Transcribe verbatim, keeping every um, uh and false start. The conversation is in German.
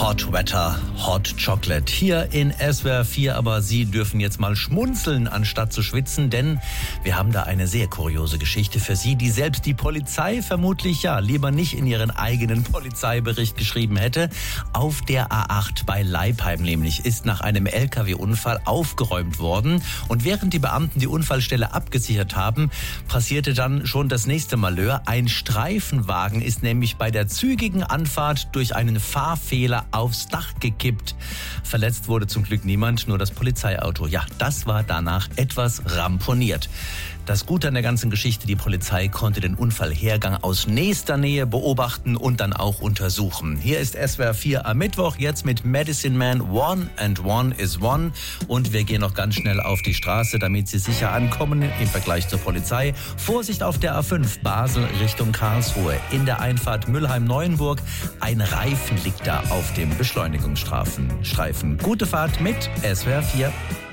Hot Wetter, Hot Chocolate hier in S W R vier, aber Sie dürfen jetzt mal schmunzeln, anstatt zu schwitzen, denn wir haben da eine sehr kuriose Geschichte für Sie, die selbst die Polizei vermutlich ja lieber nicht in ihren eigenen Polizeibericht geschrieben hätte. Auf der A acht bei Leipheim nämlich ist nach einem L K W-Unfall aufgeräumt worden und während die Beamten die Unfallstelle abgesichert haben, passierte dann schon das nächste Malheur. Ein Streifenwagen ist nämlich bei der zügigen Anfahrt durch einen Fahrfehler aufs Dach gekippt. Verletzt wurde zum Glück niemand, nur das Polizeiauto. Ja, das war danach etwas ramponiert. Das Gute an der ganzen Geschichte, die Polizei konnte den Unfallhergang aus nächster Nähe beobachten und dann auch untersuchen. Hier ist S W R vier am Mittwoch, jetzt mit Medicine Man, One and One is One. Und wir gehen noch ganz schnell auf die Straße, damit Sie sicher ankommen im Vergleich zur Polizei. Vorsicht auf der A fünf, Basel Richtung Karlsruhe. In der Einfahrt Mülheim-Neuenburg, ein Reifen liegt da auf dem Beschleunigungsstreifen. Gute Fahrt mit S W R vier.